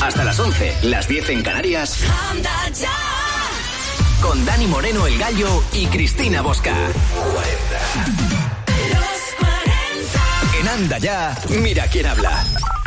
Hasta las 11, las 10 en Canarias. Con Dani Moreno, el Gallo, y Cristina Bosca. 40. En Anda Ya, mira quién habla.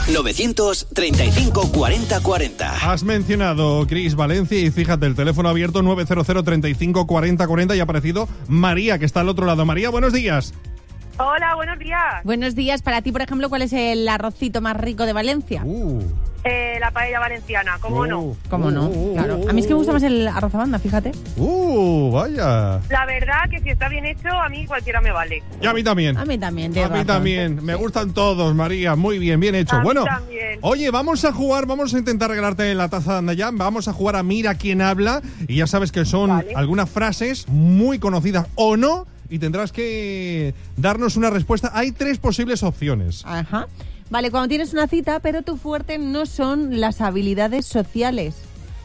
935 40 40. Has mencionado Cris Valencia y fíjate, el teléfono abierto 900 35 40 40 y ha aparecido María, que está al otro lado. María, buenos días. Hola, buenos días. Buenos días. Para ti, por ejemplo, ¿cuál es el arrocito más rico de Valencia? La paella valenciana, ¿cómo no? ¿Cómo no? Claro. A mí es que me gusta más el arroz a banda, fíjate. Vaya. La verdad que si está bien hecho, a mí cualquiera me vale. Y a mí también. A mí también. A mí también. Me gustan todos, María. Muy bien, bien hecho. A mí Bueno, también. Oye, vamos a jugar, vamos a intentar regalarte la taza de Anda Ya. Vamos a jugar a Mira quién habla. Y ya sabes que son algunas frases muy conocidas o no. Y tendrás que darnos una respuesta. Hay 3 posibles opciones. Ajá. Vale, cuando tienes una cita, pero tu fuerte no son las habilidades sociales.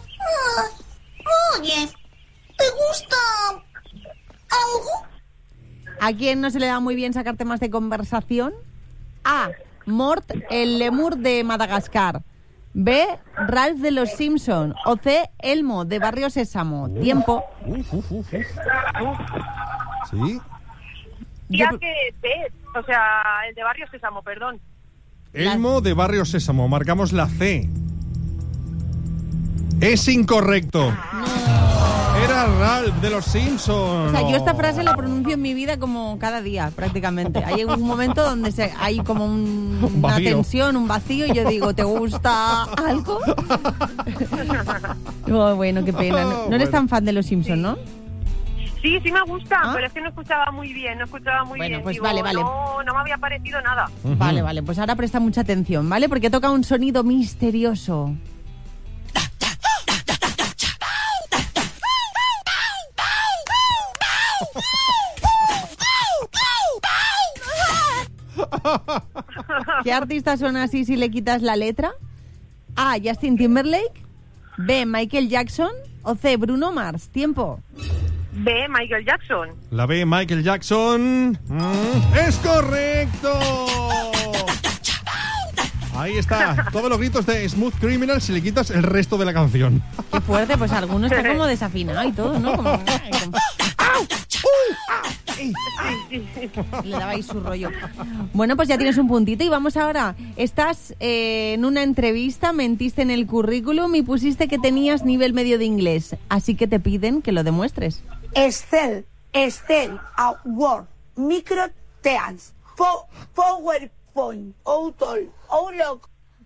Oye, ¿te gusta algo? ¿A quién no se le da muy bien sacar temas de conversación? A. Mort, el lemur de Madagascar. B. Ralph de los Simpson. O C. Elmo de Barrio Sésamo. Tiempo. ¿Sí? Ya que o sea, el de Barrio Sésamo, perdón. Elmo de Barrio Sésamo. Marcamos la C. Es incorrecto. No. Era Ralph de los Simpsons. O sea, yo esta frase la pronuncio en mi vida como cada día, prácticamente. Hay un momento donde hay como una tensión, un vacío, y yo digo, ¿te gusta algo? Oh, bueno, qué pena. No eres tan fan de los Simpsons, ¿no? Sí, sí me gustan, pero es que no escuchaba muy bien, Bueno, pues Digo, vale. No me había parecido nada. Vale, pues ahora presta mucha atención, ¿vale? Porque toca un sonido misterioso. ¿Qué artista suena así si le quitas la letra? A. Justin Timberlake. B. Michael Jackson. O C. Bruno Mars. Tiempo. B. Michael Jackson. La B. Michael Jackson. ¡Es correcto! Ahí está. Todos los gritos de Smooth Criminal si le quitas el resto de la canción. Qué fuerte, pues alguno está como desafinado y todo, ¿no? Como... Le daba ahí su rollo. Bueno, pues ya tienes un puntito y vamos ahora. Estás en una entrevista, mentiste en el currículum y pusiste que tenías nivel medio de inglés. Así que te piden que lo demuestres. Excel, Word, Microteams, PowerPoint, Outlook.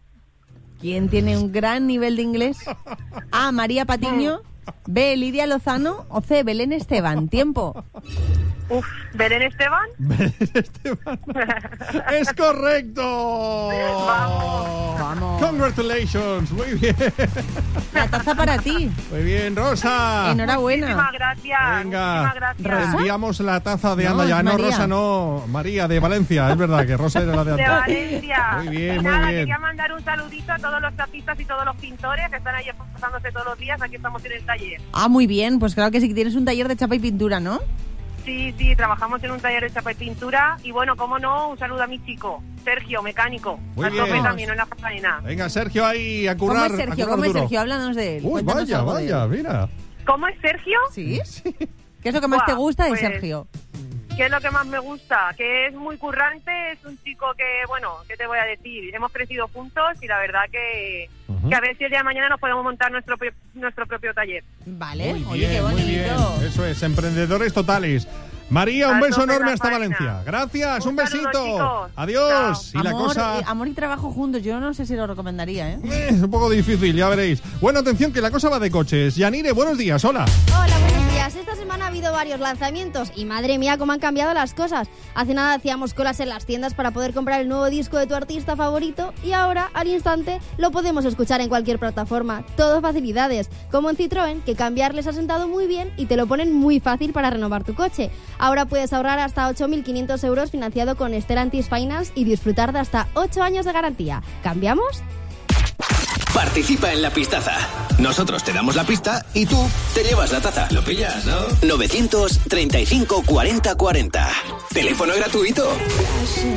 ¿Quién tiene un gran nivel de inglés? A. María Patiño. B. Lidia Lozano. O C. Belén Esteban. Tiempo. ¿Belén Esteban? Belén Esteban. ¡Es correcto! Vamos. Congratulations, muy bien. La taza para ti. Muy bien, Rosa. Enhorabuena. Muchísimas gracias. Venga, Rosa. enviamos la taza de No, Anda Ya. es No, María. Rosa, no. María, de Valencia. Es verdad que Rosa era la de De antes. Valencia. Muy bien, muy Nada, bien. quería mandar un saludito a todos los tapistas y todos los pintores que están ahí pasándose todos los días. Aquí estamos en el taller. Ah, muy bien. Pues claro que sí, que tienes un taller de chapa y pintura, ¿no? Sí, trabajamos en un taller de chapa y pintura. Y bueno, cómo no, un saludo a mi chico, Sergio, mecánico. Muy Al bien. tope también en la faena. Venga, Sergio, ahí a ¿Cómo currar. es Sergio? a currar ¿Cómo es duro. Sergio? Háblanos de él. Uy, Cuéntanos algo de él. mira. ¿Cómo es Sergio? ¿Sí? ¿Qué es lo que más te gusta de pues, Sergio? ¿Qué es lo que más me gusta? Que es muy currante, es un chico que, bueno, ¿qué te voy a decir? Hemos crecido juntos y la verdad que a ver si el día de mañana nos podemos montar nuestro propio taller. Vale, Muy oye, bien, qué muy bien. bonito. Eso es, emprendedores totales. María, un A beso tope enorme la hasta faena. Valencia. Gracias, un Un saludo, besito. chicos. Adiós. Chao. Y la cosa... Amor y trabajo juntos, yo no sé si lo recomendaría, ¿eh? Es un poco difícil, ya veréis. Bueno, atención, que la cosa va de coches. Yanire, buenos días, hola. Hola, buenos días. Esta semana ha habido varios lanzamientos y madre mía cómo han cambiado las cosas. Hace nada hacíamos colas en las tiendas para poder comprar el nuevo disco de tu artista favorito y ahora, al instante, lo podemos escuchar en cualquier plataforma. Todo facilidades, como en Citroën, que cambiar les ha sentado muy bien y te lo ponen muy fácil para renovar tu coche. Ahora puedes ahorrar hasta 8.500 euros financiado con Stellantis Finance y disfrutar de hasta 8 años de garantía. ¿Cambiamos? Participa en la pistaza. Nosotros te damos la pista y tú te llevas la taza. ¿Lo pillas, no? 935 40 40. Teléfono gratuito.